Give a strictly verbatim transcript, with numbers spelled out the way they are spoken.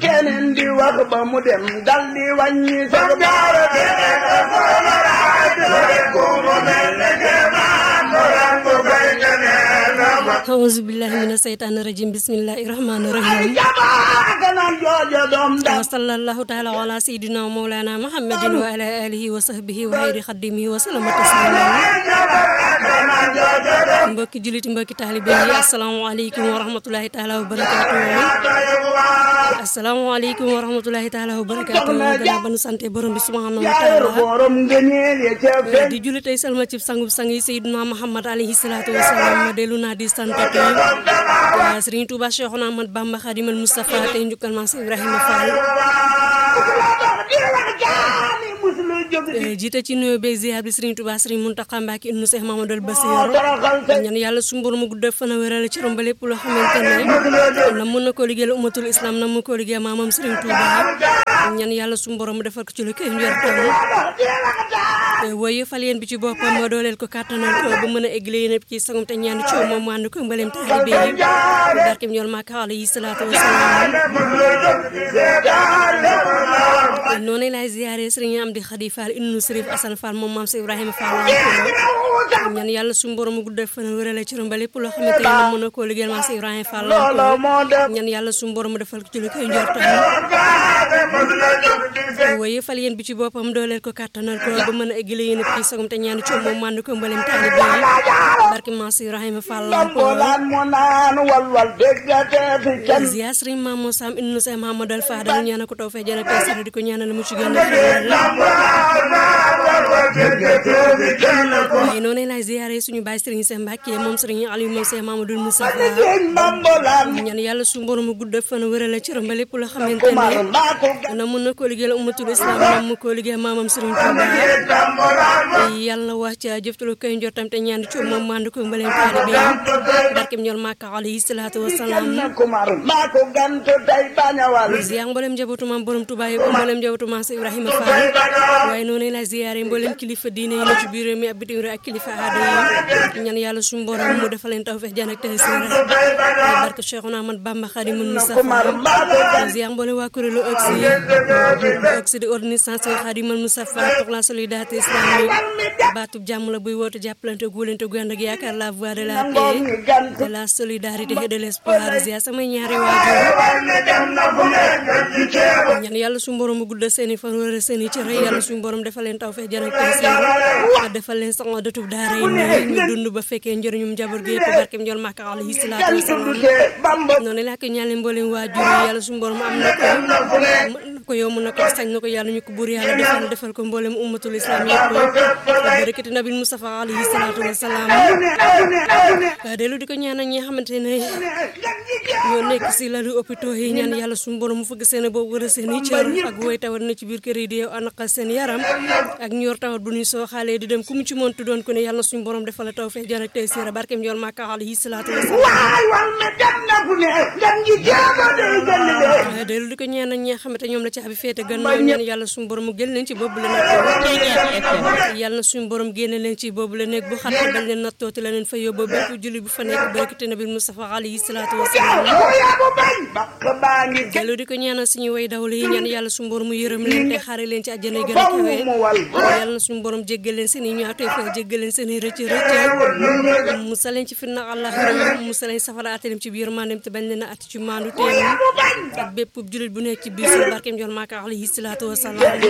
keneen di wax ba mu dem dal di wàññi sax daara auzu billahi mina seytaani rajim bismillahi rahmaani rahim wa sallallahu taala ala sayyidina mawlana muhammadin wa ala alihi wa sahbihi wa xayri xaddimihi wa sallama taslima mbokki jullit mbokki taalibe yi assalaamu aleykum wa rahmatullahi taala wa barakatuh assalaamu aleykum wa rahmatullahi taala wa barakatuh gannaaw ba nu sante borom bi subhanahu wa taala di jullit tey salma ci sangu sang yi sayyidina muhammad alayhi salatu wa salaam ma dellu naa di sant Serigne Touba Cheikhouna Ahmad Bamba Khadimal Mustafa tey njukkal Maam Ibrahima Fall jiite ci nuyoo beeg ziar bi Serigne Touba Serigne Mountakha Mbacké ibnu Cheikh Mamadou Bassirou ñaan yàlla suñu borom mu gudd fan wéral ci romb lépp loo xamante ne na mën na koo liggéeyal ummatul islam na mu koo liggéey maamam Serigne Touba ñaan yàlla suñu borom mu defal ko ci lu koy njortam waaye fal yéen bi ci boppam moo dooleel ko kàttanal ko ba mën a eggle yéen ci sangum te ñaan ci moom mu ànd ko mbaleem taalibe yi barkeem ñool Makka alayhi salaatu wa salaam noonu lay ziyaare Serigne Amdi Khady Fall ibnu Serif Assane Fall moom Maam Ibrahima Fall ñaan yàlla suñu borom mu gudd fan wérale ci romb lépp loo xamante ne mën na koo liggéeyal Maam Ibrahima Fall ñaan yàlla suñu borom mu defal ko ci lu koy njortam waaye fal yéen bi ci boppam dooleel ko kàttanal ko ba mën a eggale yéen ci sagum te ñaan ci moom mànd ko mbalem taalibe yi barke Maam Ibrahima Fall ziyaar Serigne Maam Sam ibnu Cheikh Mahamadou Fadal ñaan ko tawfeex jana tey sëriñ di ko ñaanal mu ci gën a xéewal noonu lay ziyaare suñu baay Serigne Cheikh Mbacké moom Serigne Aliou moom Cheikh Mamadou Moustapha ñaan yàlla suñu borom mu gudd fan wéral ci romb lépp loo xamante ne na mën na koo liggéeyal ummatul islam na mu koo liggéey maamam Serigne Touba yàlla wax ca jëftalu koy njortam te ñaan ci moom mànd ko mbaleem taalibe yi barkeem ñool Makka alayhi salaatu wa salaam ziyaar mboolem njabootu maam borom Touba yi mboolem njabootu Maam Ibrahima Fall waaye noonu lay ziyaare mboolem kilifa diine yi ci biir réew mi ak bitim réew ak kilifa aada yi ñaan yàlla suñu borom mu defal leen tawfeex jaan ak taysiir barke Cheikhouna Ahmad Bamba Khadimal Mustafa ziyaar mboolem waa kuréelu Oxy Oxy di organisation Khadimal Mustafa pour la solidarité islamique baatub jàmm la buy woote jàppalante góolante gu ànd ak yaakaar la voie de la paix de la solidarité et de l'espoir ziyaar samay ñaari waajur ñaan yàlla suñu borom mu gudd seeni fan wala seeni cër yàlla suñu borom defal leen tawfeex jana ak taysiir defal leen sax dëtub daara yi ñu dund ba fekkee njëriñum njaboot gi yëpp barkeem ñool Makka alayhi salaatu wa salaam noonu laa ko ñaan leen mboolem waajur yàlla suñu borom am na ko ko yow mën na ko sañ na ko yàlla ñu ko buur yàlla defal defal ko mboolem ummatul islam yëpp barakati nabil Mustafa alayhi salaatu wa salaam dellu di ko ñaanal ñi nga xamante ne ñoo nekk si lalu hôpitaux yi ñaan yàlla suñu borom mu fëgg seen boobu wala seen i cër ak woy tawat na ci biir kër yi di yow anaqal seen yaram ak ñor tawat bu ñuy soo xaalee di dem ku mu ci montu doon ko ne yàlla suñu borom defal la tawfeex jaan ak taysiir barkeem ñool Makka alayhi salaatu wa salaam dellu di ko ñaanal ñi nga xamante ñoom la caabi féete gannaaw ñaan yàlla suñu borom mu génn leen ci boobu la nekk yàlla na suñu borom génne leen ci boobu la nekk bu xatte bañ leen nattooti la leen fa yóbbu bépp julli bu fa nekk barakati nabil Mustafa alayhi salaatu wa salaam dellu di ko ñaanal suñu way dawlu yi ñaan yàlla suñu borom mu yërëm leen te xaare leen ci àjjana gën a kawe yàlla na suñu borom jéggal leen seen i ñaawte fa jéggal leen seen i rëcc rëcc musal leen ci fitna Allah musal leen safara atalim ci biir mandem te bañ leen a atti ci maandu teem ak bépp jullit bu nekk ci biir su barkeem ñool Makka alayhi salaatu wa salaam